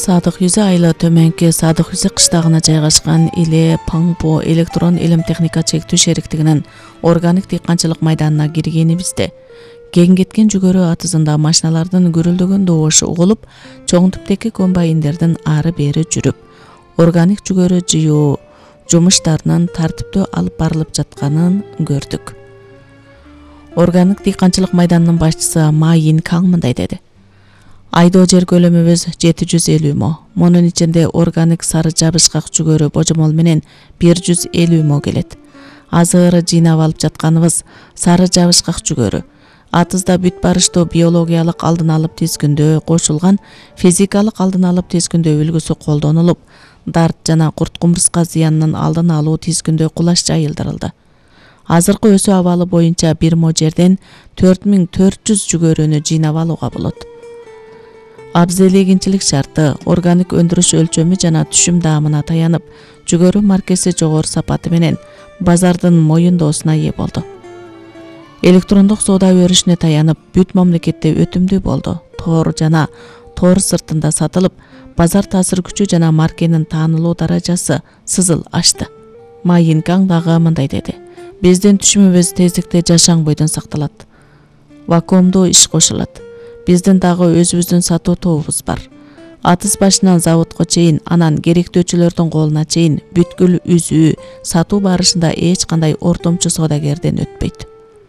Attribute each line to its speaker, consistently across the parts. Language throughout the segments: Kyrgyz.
Speaker 1: Садық Юзе айылы төменки Садық Юзе кыштагына жайгашкан Иле Паңпо электрон илим техника чектүү шериктигинин органик дыйканчылык майданына киргенибизде кең кеткен жүгөрү атызында машиналардын гүрүлдөгөн добушу угулуп, чоң типтеги комбайндердин ары бери жүрүп, органик жүгөрү жыюу жумуштарынын тартиптүү алып барылып жатканын көрдүк. Органик дыйканчылык майданынын башчысы Ма Ин Каң мындай деди: Айдоо жер көлөмүбүз 750 мо. Мунун ичинде органик сары жабышкак жүгөрү божомол менен 150 мо келет. Азыры жыйнап алып жатканыбыз сары жабышкак жүгөрү. Атызда бүт барыштуу биологиялык алдын алып тизгиндөө кошулган физикалык алдын алып тизгиндөө үлгүсү колдонулуп, дарт жана курт кумурска зыянынын алдын алуу тизгиндөө кулаш жайылдырылды. Азыркы өсүү абалы боюнча 1 мо жерден 4400 жүгөрүнү жыйнап алууга болот. Абзелегинчилик шарты, органик өндүрүш өлчөмү жана түшүм даамына таянып, жүгөрү маркеси жогору сапаты менен базардын моюндоосуна ээ болду. Электрондук соода өрүшүнө таянып, бүт мамлекетте өтүмдүү болду. Тоор жана тоор сыртында сатылып, базар таасир күчү жана маркенин таанылуу даражасы сызыл ашты. Ма Ин Каң дагы мындай деди: Биздин түшүмүбүз тездикте жашаң бойдон сакталат. Вакуумдуу иш кошулат. Биздин дагы өзүбүздүн сатуу тобубуз бар. Атыз башынан заводко чейин, анан керектөөчүлөрдүн колуна чейин бүткүл үзүү, сатуу барышында эч кандай ортомчу соодагерден өтпөйт.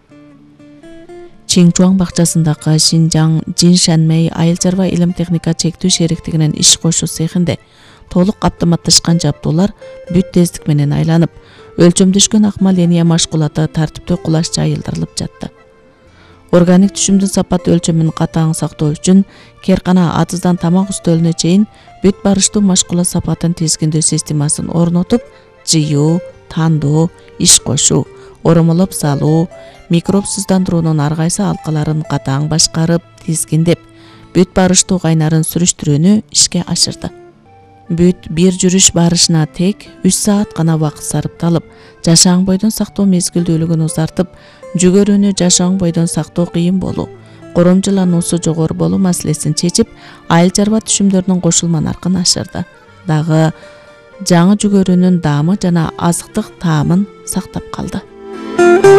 Speaker 1: Чинчуан бакчасындагы Шинжаң Жиншанмей айыл чарба илим техника чектүү шериктигинин иш кошуу цехинде толук автоматташкан жабдуулар бүт тездик менен айланып, өлчөмдөшкөн акма линия машкулаты тартиптүү кулаш жайылдырылып жатты. Органик түшүмдүн сапат өлчөмүн катаң сактоо үчүн керкана атыздан тамак үстөлүнө чейин бүт барыштуу машкула сапатын тизгиндөө системасын орнотуп, жыюу, тандоо, иш кошуу, оромолоп салуу, микробсуздандыруунун ар кайсы алкаларын катаң башкарып, тизгиндеп, бүт барыштуу кайнарын сүрүштүрүүнү ишке ашырды. Бүт бир жүрүш барышына тек 3 саат гана убакыт сарпталып, жашаң бойдон сактоо мезгилдүүлүгүн узартып, жүгөрүнү жашаң бойдон сактоо кыйын болуу, коромжулануусу жогору болуу маселесин чечип, айыл чарба түшүмдөрүнүн кошулма наркын ашырды. Дагы жаңы жүгөрүнүн даамы жана азыктык таамын сактап калды.